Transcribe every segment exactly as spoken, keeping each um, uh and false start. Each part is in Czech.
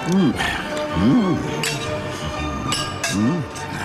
Hmm. Hmm. Hmm.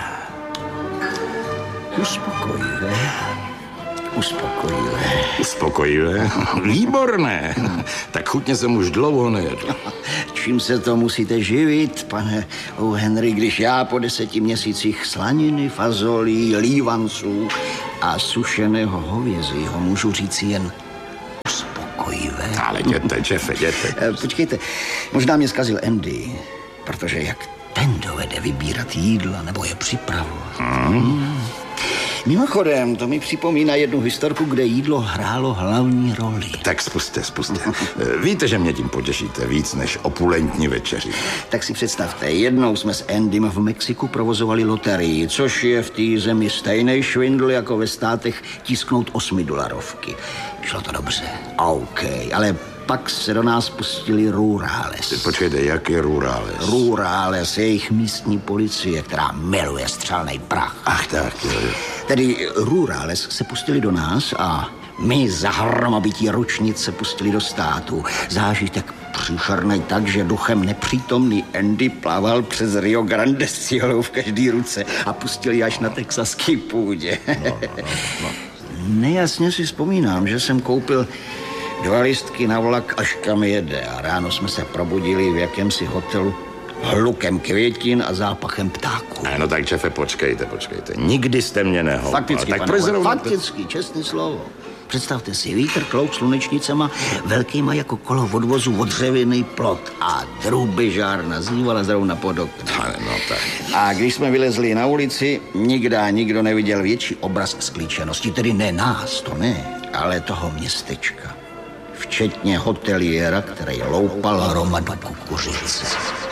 Uspokojivé. Uspokojivé. Uspokojivé? Výborné. Tak chutně jsem už dlouho nejedl. Čím se to musíte živit, pane O. Henry, když já po deseti měsících slaniny, fazolí, lívanců a sušeného hovězího můžu říct jen uspokojivé. Ale jděte, Jeffe, jděte. Počkejte, možná mě zkazil Andy, protože jak ten dovede vybírat jídla nebo je připravovat. Hmm. Mimochodem, to mi připomíná jednu historku, kde jídlo hrálo hlavní roli. Tak spuste, spuste. Víte, že mě tím potěšíte víc než opulentní večeři. Tak si představte, jednou jsme s Andym v Mexiku provozovali loterii, což je v té zemi stejný švindl jako ve státech tisknout osmidolarovky. Šlo to dobře, OK, ale pak se do nás pustili Rurales. Počkejte, jak je Rurales? Rurales je jejich místní policie, která miluje střelnej prach. Ach tak, jo, jo. Tedy Rurales se pustili do nás a my za hromobití ručnic se pustili do státu. Zážitek příšernej tak, že duchem nepřítomný Andy plaval přes Rio Grande s cílou v každý ruce a pustili až na texaský půdě. No, no, no. Nejasně si vzpomínám, že jsem koupil dva lístky na vlak, až kam jede, a ráno jsme se probudili v jakémsi hotelu hlukem květin a zápachem ptáků. No tak, Jeffe, počkejte, počkejte. Nikdy jste mě nehoupal. Fakticky, tak pane, zrovna... fakticky, čestné slovo. Představte si, vítr klouk slunečnicema, velkýma jako kolo odvozu odřevěný plot a drůbežár nazývala zrovna pod oknem. No tak. A když jsme vylezli na ulici, nikdy nikdo neviděl větší obraz sklíčenosti, tedy ne nás, to ne, ale toho městečka. Včetně hoteliéra, který loupal hromadu kukuřice.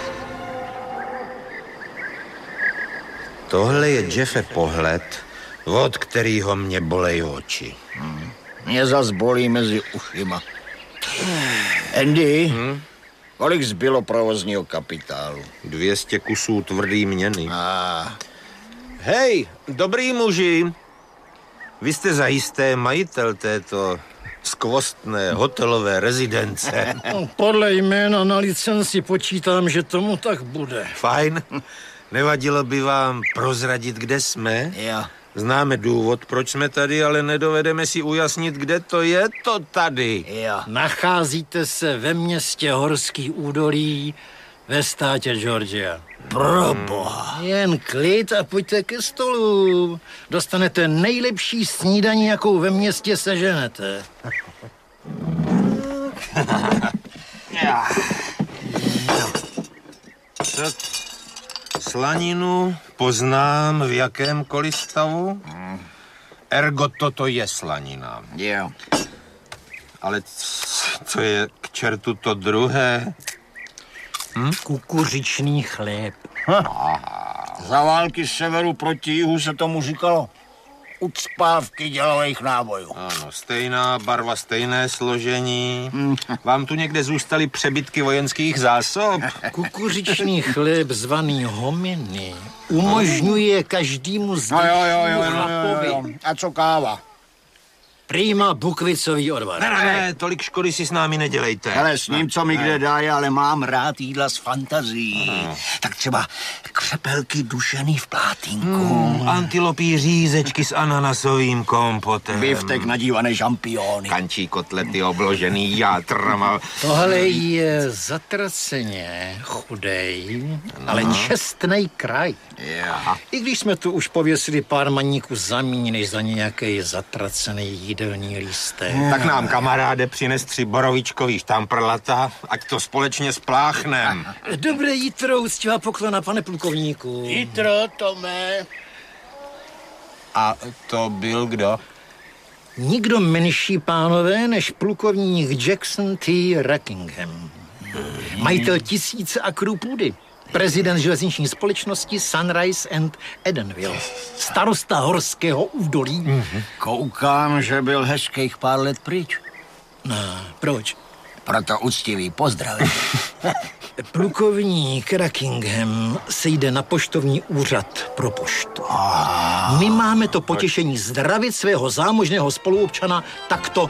Tohle je, Jeffe, pohled, od kterýho mě bolej oči. Hmm. Mě zas bolí mezi ušima. Andy, hmm? kolik zbylo provozního kapitálu? dvě stě kusů tvrdý měny. A... Hej, dobrý muži, vy jste zajisté majitel této skvostné hotelové rezidence. Podle jména na licenci počítám, že tomu tak bude. Fajn. Nevadilo by vám prozradit, kde jsme? Jo. Známe důvod, proč jsme tady, ale nedovedeme si ujasnit, kde to je to tady. Jo. Nacházíte se ve městě Horský údolí ve státě Georgia. Proboha. Jen klid a pojďte ke stolu. Dostanete nejlepší snídaní, jakou ve městě seženete. Co? Slaninu poznám v jakémkoliv stavu. Ergo toto je slanina. Jo. Ale co je k čertu to druhé? Hm? Kukuřičný chléb. Za války z severu proti jihu se tomu říkalo ucpávky dělových nábojů. Ano, stejná barva, stejné složení. Vám tu někde zůstaly přebytky vojenských zásob? Kukuřičný chléb zvaný hominy umožňuje každému z No jo, jo, jo, jo, jo, jo. A co káva? Prýma bukvicový odvar. Ne, ne, ne, tolik škody si s námi nedělejte. Hele, s ním, co mi kde dají, ale mám rád jídla s fantazií. Aha. Tak třeba křepelky dušený v plátínku. Hmm, antilopí řízečky s ananasovým kompotem. Biftek nadívané žampiony. Kančí kotlety obložený játrama. Tohle je zatraceně chudej, no. ale čestnej kraj. Yeah. I když jsme tu už pověsili pár maníků za míň, než za nějaký zatracený jídelní lístek. Yeah. Tak nám, kamaráde, přines tři borovičkový štamprlata, ať to společně spláchnem. Dobré jítro, úctivá poklona, pane plukovníku. Jítro, Tome. A to byl kdo? Nikdo menší, pánové, než plukovník Jackson T. Rackingham. Majitel tisíce akrů půdy. Prezident železniční společnosti Sunrise and Edenville. Starosta Horského údolí. Mm-hmm. Koukám, že byl hezkých pár let pryč. No, proč? Proto úctivý pozdrav. Plukovník Rackingham se jde na poštovní úřad pro poštu. My máme to potěšení zdravit svého zámožného spoluobčana takto